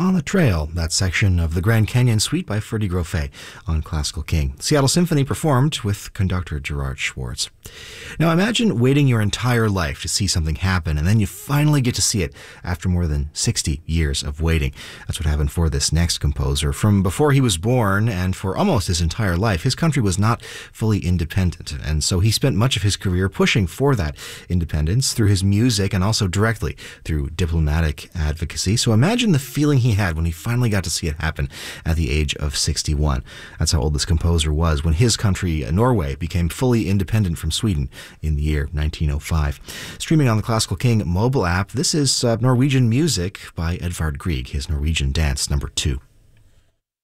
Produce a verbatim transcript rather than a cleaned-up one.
On the Trail, that section of the Grand Canyon Suite by Freddie Grofé on Classical King. Seattle Symphony performed with conductor Gerard Schwartz. Now imagine waiting your entire life to see something happen, and then you finally get to see it after more than sixty years of waiting. That's what happened for this next composer. From before he was born and for almost his entire life, his country was not fully independent, and so he spent much of his career pushing for that independence through his music and also directly through diplomatic advocacy. So imagine the feeling he had when he finally got to see it happen at the age of sixty-one. That's how old this composer was when his country, Norway, became fully independent from Sweden in the year nineteen oh five. Streaming on the Classical King mobile app, this is uh, Norwegian music by Edvard Grieg, his Norwegian Dance number two.